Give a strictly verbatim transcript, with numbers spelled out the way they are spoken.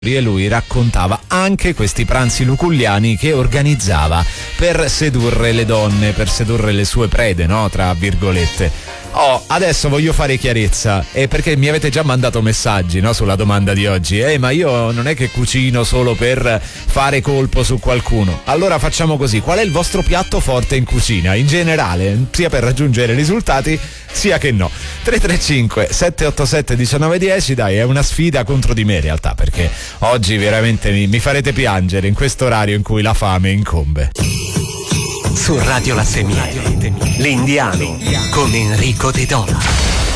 e lui raccontava anche questi pranzi luculliani che organizzava per sedurre le donne, per sedurre le sue prede, no? Tra virgolette. Oh, adesso voglio fare chiarezza, eh, perché mi avete già mandato messaggi, no, sulla domanda di oggi. Eh, ma io non è che cucino solo per fare colpo su qualcuno. Allora facciamo così: qual è il vostro piatto forte in cucina, in generale, sia per raggiungere risultati sia che no? tre tre cinque sette otto sette uno nove uno zero, dai, è una sfida contro di me in realtà, perché oggi veramente mi, mi farete piangere in questo orario in cui la fame incombe. Su Radio La Semiera, L'Indiano con Enrico De Dona.